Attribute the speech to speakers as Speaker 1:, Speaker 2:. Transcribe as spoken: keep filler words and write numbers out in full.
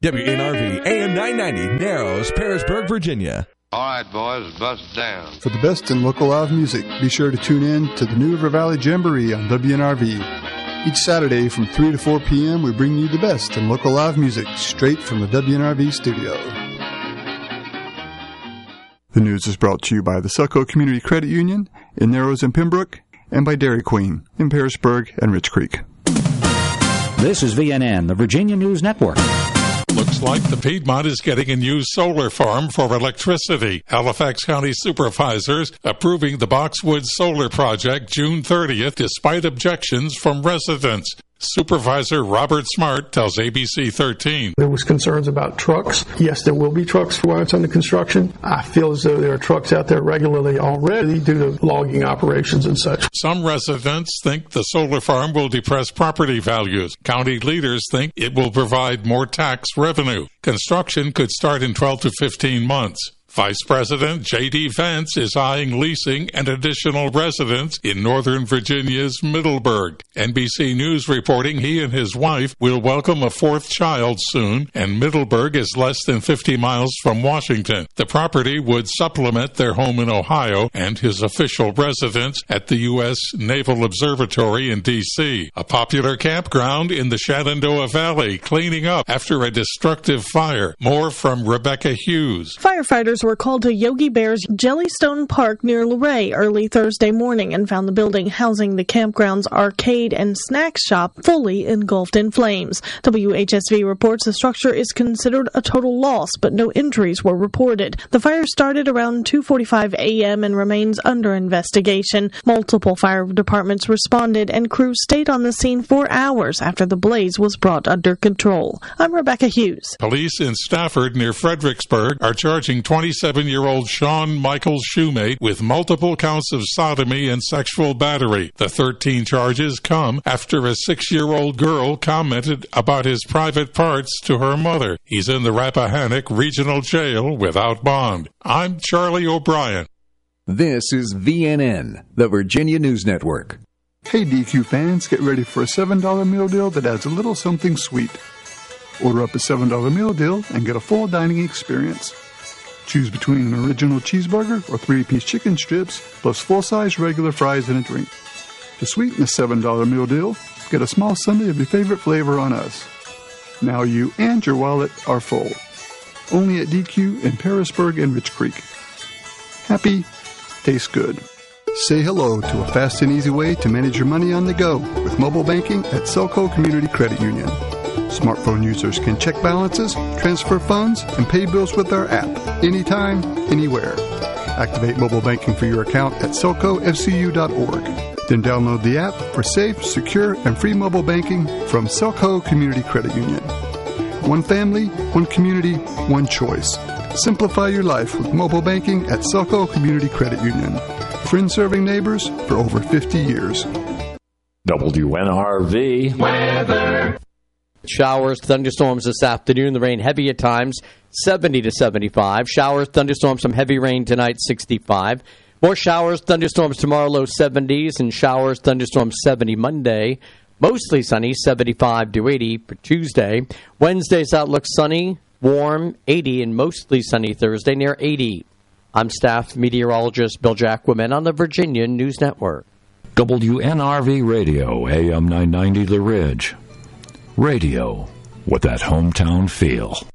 Speaker 1: W N R V A M nine ninety, Narrows, Parisburg, Virginia.
Speaker 2: All right, boys, bust down.
Speaker 3: For the best in local live music, be sure to tune in to the New River Valley Jamboree on W N R V. Each Saturday from three to four p.m., we bring you the best in local live music straight from the W N R V studio. The news is brought to you by the Selco Community Credit Union in Narrows and Pembroke, and by Dairy Queen in Parisburg and Rich Creek.
Speaker 4: This is V N N, the Virginia News Network.
Speaker 5: Looks like the Piedmont is getting a new solar farm for electricity. Halifax County supervisors approving the Boxwood Solar Project June thirtieth despite objections from residents. Supervisor Robert Smart tells A B C thirteen.
Speaker 6: There was concerns about trucks. Yes, there will be trucks while it's under construction. I feel as though there are trucks out there regularly already due to logging operations and such.
Speaker 5: Some residents think the solar farm will depress property values. County leaders think it will provide more tax revenue. Construction could start in twelve to fifteen months. Vice President J D. Vance is eyeing leasing an additional residence in Northern Virginia's Middleburg. N B C News reporting he and his wife will welcome a fourth child soon, and Middleburg is less than fifty miles from Washington. The property would supplement their home in Ohio and his official residence at the U S Naval Observatory in D C, a popular campground in the Shenandoah Valley, cleaning up after a destructive fire. More from Rebecca Hughes.
Speaker 7: Firefighters were called to Yogi Bear's Jellystone Park near Luray early Thursday morning and found the building housing the campground's arcade and snack shop fully engulfed in flames. W H S V reports the structure is considered a total loss, but no injuries were reported. The fire started around two forty-five a.m. and remains under investigation. Multiple fire departments responded, and crews stayed on the scene for hours after the blaze was brought under control. I'm Rebecca Hughes.
Speaker 5: Police in Stafford near Fredericksburg are charging twenty-seven-year-old Sean Michael Shoemate with multiple counts of sodomy and sexual battery. The thirteen charges come after a six-year-old girl commented about his private parts to her mother. He's in the Rappahannock Regional Jail without bond. I'm Charlie O'Brien.
Speaker 8: This is V N N, the Virginia News Network.
Speaker 3: Hey D Q fans, get ready for a seven dollar meal deal that adds a little something sweet. Order up a seven dollar meal deal and get a full dining experience. Choose between an original cheeseburger or three-piece chicken strips, plus full-size regular fries and a drink. To sweeten the seven dollar meal deal, get a small sundae of your favorite flavor on us. Now you and your wallet are full. Only at D Q in Parisburg and Rich Creek. Happy, tastes good. Say hello to a fast and easy way to manage your money on the go with mobile banking at Selco Community Credit Union. Smartphone users can check balances, transfer funds, and pay bills with our app anytime, anywhere. Activate mobile banking for your account at selco f c u dot org. Then download the app for safe, secure, and free mobile banking from Selco Community Credit Union. One family, one community, one choice. Simplify your life with mobile banking at Selco Community Credit Union. Friends serving neighbors for over fifty years.
Speaker 9: W N R V weather.
Speaker 10: Showers, thunderstorms this afternoon. The rain heavy at times, seventy to seventy-five. Showers, thunderstorms, some heavy rain tonight, sixty-five. More showers, thunderstorms tomorrow, low seventies, and showers, thunderstorms, seventy Monday. Mostly sunny, seventy-five to eighty for Tuesday. Wednesday's outlook sunny, warm, eighty, and mostly sunny Thursday, near eighty. I'm staff meteorologist Bill Jacquemin on the Virginia News Network.
Speaker 9: W N R V Radio, A M nine ninety The Ridge. Radio with that hometown feel.